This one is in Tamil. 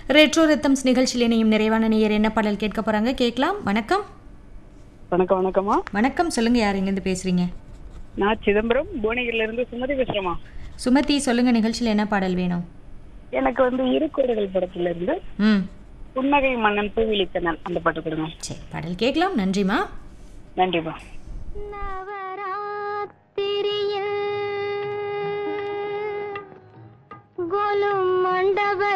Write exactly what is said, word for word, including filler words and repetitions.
ரெட்ரோ ரித்தம்ஸ் நிகழ்ச்சியில் இணையும் நிறைவான நேயர் என்ன பாடல் கேட்க போறாங்க கேட்கலாம். வணக்கம். வணக்கம். வணக்கம்மா. வணக்கம். சொல்லுங்க, யார் எங்கேருந்து பேசுறீங்க? நான் சிதம்பரம் புவனகிரில இருந்து சுமதி பேசுறேம்மா. சுமதி, சொல்லுங்க, நிகழ்ச்சியில் என்ன பாடல் வேணும்? எனக்கு வந்து இருக்கூடைகள் படத்துல இருந்து ம் புன்னகை மன்னன் பூவிழித்தனன் அந்த பாட்டு கொடுங்க. சரி, பாடல் கேட்கலாம். நன்றிமா. நன்றிப்பா. நவராத்திரியில் கோலும் மண்டப